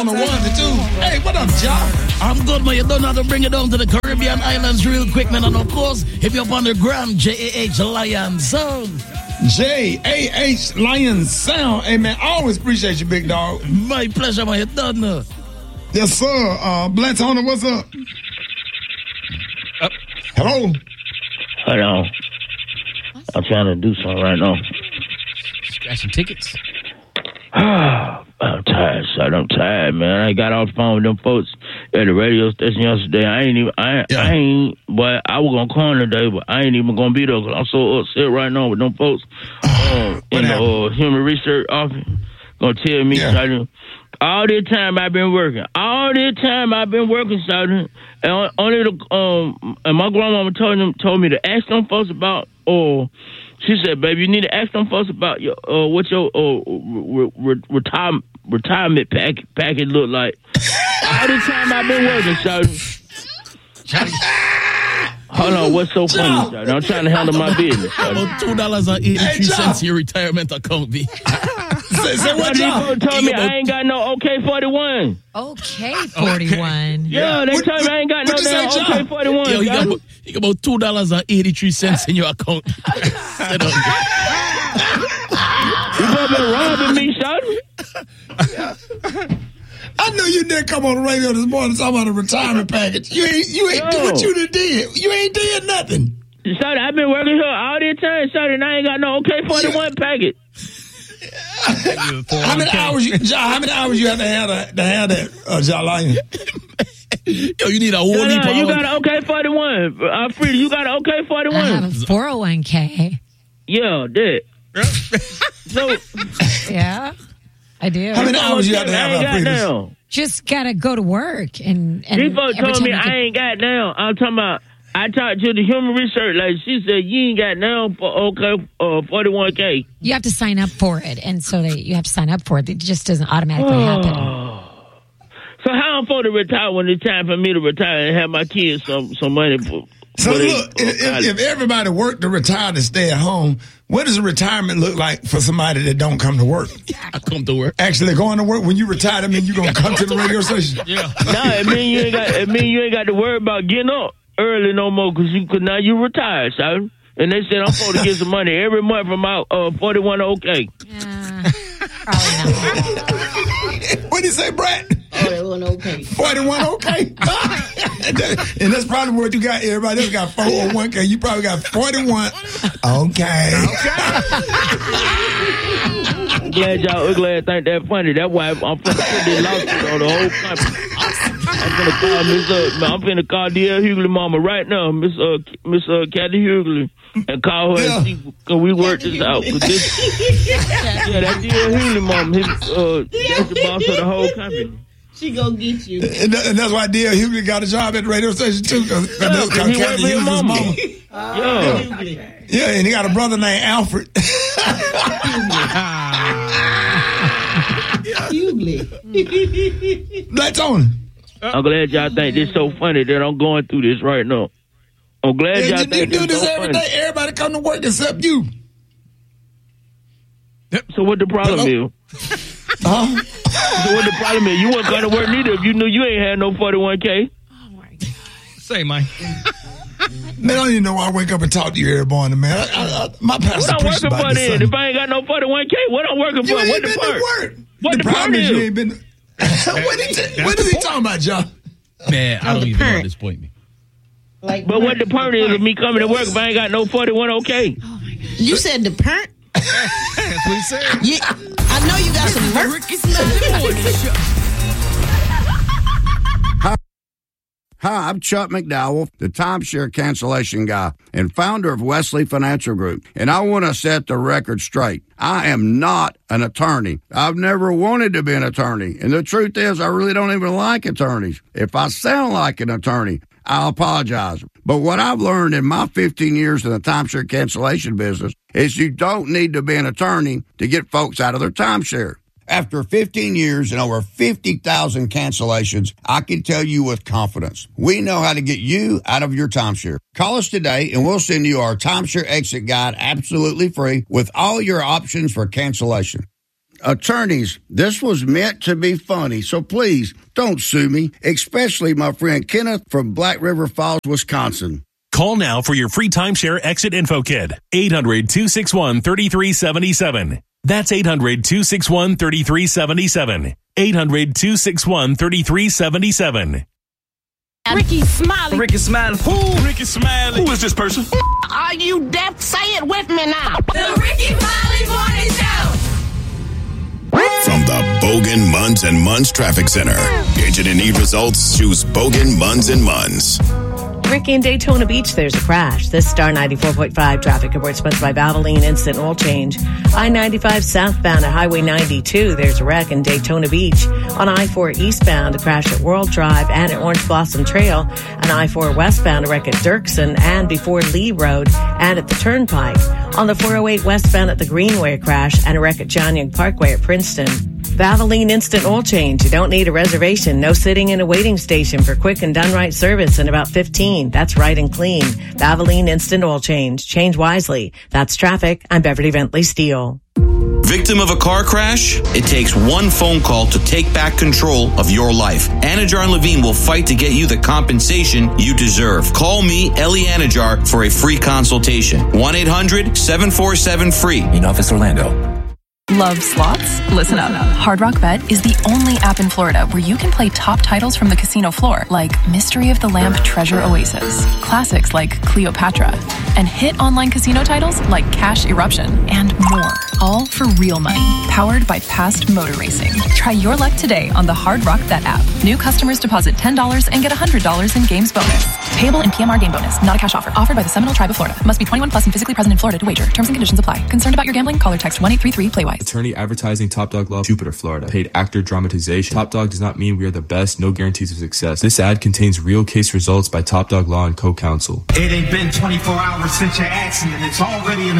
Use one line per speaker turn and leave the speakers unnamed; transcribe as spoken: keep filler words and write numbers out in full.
On the one and two. Hey, what up, John?
I'm good, man. You don't have to bring it down to the Caribbean islands real quick, man. And of course, if you're up on the gram, J A H Lion Sound.
J A H Lion Sound. Hey, man, I always appreciate you, big dog.
My pleasure, man. You don't know.
Yes, sir. Uh, Black Tony, what's up?
Uh,
Hello?
Hello. I'm trying to do something right now.
Scratching tickets.
I'm tired, son. I'm tired, man. I got off the phone with them folks at the radio station yesterday. I ain't even, I,
Yeah.
I ain't, but I was gonna call today, but I ain't even gonna be there because I'm so upset right now with them folks um, in the uh, human research office. Gonna tell me,
Yeah.
Sergeant, all this time I've been working, all this time I've been working, Sergeant, and only the, um, and my grandmama told them, told me to ask them folks about, or. She said, "Baby, you need to ask them folks about your uh, what your uh, re- re- retirement retirement pack- package look like." All the time I've been working, Sergeant. Hold on, what's so funny, Sergeant? I'm trying to handle my business, Sergeant.
About two dollars and eighty-three
Hey, John.
cents in your retirement account, B.
Say, say what,
These
John?
folks told me I ain't got no O K forty-one.
Okay, forty-one.
Yeah, they
What-
told me I ain't got no
what you say,
damn
John?
O K forty-one.
Yo, you got,
Sergeant.
about, you got about two dollars and eighty-three cents in your account. Sit down.
You gonna be robbing me, Sergeant?
I knew you didn't come on the radio this morning talking about a retirement package. You ain't, you ain't do
No.
what you done did. You ain't did nothing.
Sergeant, I've been working here all this time, Sergeant, and I ain't got no O K forty-one package.
How many hours you, John, how many hours you have to have that, to have that, uh, John Lion?
Yo, you need a whole
No,
heap
no,
of
you
hours.
got an O K forty-one. Uh, Frida, you got an O K
I have
forty-one.
a four oh one k.
Yeah, that. So,
Yeah, I do.
How many hours you have to
I
have
ain't
out,
got
Frida?
down.
Just gotta go to work and and
These folks
every
told me
time you
I
get-
ain't got down. I'm talking about, I talked to the human research lady. She said, you ain't got down for O K uh, forty-one K.
you have to sign up for it, and so they you have to sign up for it. It just doesn't automatically happen.
So how I'm supposed to retire when it's time for me to retire and have my kids some, some money for,
So
for they-
look, if, if, if everybody worked to retire to stay at home, what does a retirement look like for somebody that don't come to work?
I come to work.
Actually going to work, when you retire, I mean you gonna come to the radio station.
Yeah.
No, it mean you ain't got. It mean you ain't got to worry about getting up early no more because you could now you retired, son. And they said I'm supposed to get some money every month from my uh, forty-one O K.
Yeah, probably not.
What did you say, Brett?
forty-one okay.
forty-one okay. And that's probably what you got. Everybody else got four oh one k. You probably got forty-one. Okay.
I'm glad y'all ugly think that funny. That's why I'm finna put this lawsuit on the whole company. I'm finna call Miss uh, I'm finna call D L Hughley mama right now, Miss uh Miss uh Kathy Hughley, and call her
Yeah.
and see can we work this out. 'Cause this, yeah, that D L Hughley mama, his, uh, that's the boss of the whole company.
She gonna get you.
And, that- and that's why D L Hughley got a job at the radio station too. Cause, cause
Yeah,
that's
'cause
cause
he
Kathy
worked for his
Hughley's
mama.
mama.
Yeah.
Yeah, and he got a brother named Alfred.
Hughley.
Black Tony.
I'm glad y'all think this so funny that I'm going through this right now. I'm glad
Yeah,
y'all
you, you
think
do
this
this
so
every
funny.
day. Everybody come to work except you.
So what the problem
Hello?
is?
Huh?
So what the problem is? You wouldn't come to work neither if you knew you ain't had no forty-one K.
Say, Mike.
Man, I don't even know why I wake up and talk to you every morning, man. I, I, I, my
What
pastor
I'm
preached
working
about
for
this
then?
Sunday.
If I ain't got no forty-one K, what I'm working
You
for?
ain't
What
been
the
to
part?
work.
What
the
the
problem
part
is you
is?
ain't been. what, is it, what is he talking about, John?
Man, I don't
the
even know at
parent.
this point. Man.
Like,
But what the part is of me coming to work if I ain't got no forty-one OK?
you said the parent?
That's what he said.
Yeah, I know you got some merch.
Hi, I'm Chuck McDowell, the timeshare cancellation guy and founder of Wesley Financial Group. And I want to set the record straight. I am not an attorney. I've never wanted to be an attorney. And the truth is, I really don't even like attorneys. If I sound like an attorney, I'll apologize. But what I've learned in my fifteen years in the timeshare cancellation business is you don't need to be an attorney to get folks out of their timeshare. After fifteen years and over fifty thousand cancellations, I can tell you with confidence, we know how to get you out of your timeshare. Call us today and we'll send you our timeshare exit guide absolutely free with all your options for cancellation. Attorneys, this was meant to be funny, so please don't sue me, especially my friend Kenneth from Black River Falls, Wisconsin.
Call now for your free timeshare exit info kit. eight hundred, two six one, three three seven seven. That's eight hundred, two six one, three three seven seven. eight hundred, two six one, three three seven seven.
Ricky Smiley.
Ricky Smiley. Who?
Ricky Smiley. Who is this person?
Are you deaf? Say it with me now.
The Ricky Smiley Morning Show.
From the Bogan Munns and Munns Traffic Center. Agent and need results, choose Bogan Munns and Munns.
Ricky in Daytona Beach, there's a crash. This Star ninety-four point five traffic report sponsored by Valvoline Instant Oil Change. I ninety-five southbound at Highway ninety-two, there's a wreck in Daytona Beach. On I four eastbound, a crash at World Drive and at Orange Blossom Trail. And I four westbound, a wreck at Dirksen and before Lee Road and at the Turnpike. On the four oh eight westbound at the Greenway, a crash and a wreck at John Young Parkway at Princeton. Valvoline Instant Oil Change. You don't need a reservation. No sitting in a waiting station for quick and done right service in about fifteen. That's right and clean. Valvoline Instant Oil Change. Change wisely. That's traffic. I'm Beverly Bentley Steele.
Victim of a car crash? It takes one phone call to take back control of your life. Anajar and Levine will fight to get you the compensation you deserve. Call me, Ellie Anajar, for a free consultation. one eight hundred, seven four seven, free.
In Office Orlando.
Love slots? Listen up. Hard Rock Bet is the only app in Florida where you can play top titles from the casino floor, like Mystery of the Lamp Treasure Oasis, classics like Cleopatra, and hit online casino titles like Cash Eruption, and more. All for real money, powered by Past Motor Racing. Try your luck today on the Hard Rock Bet app. New customers deposit ten dollars and get one hundred dollars in games bonus. Payable in P M R game bonus, not a cash offer. Offered by the Seminole Tribe of Florida. Must be twenty-one plus and physically present in Florida to wager. Terms and conditions apply. Concerned about your gambling? Call or text one eight three three play wise.
Attorney advertising Top Dog Law, Jupiter, Florida. Paid actor dramatization. Top Dog does not mean we are the best. No guarantees of success. This ad contains real case results by Top Dog Law and co-counsel.
It ain't been twenty-four hours since your accident. It's already in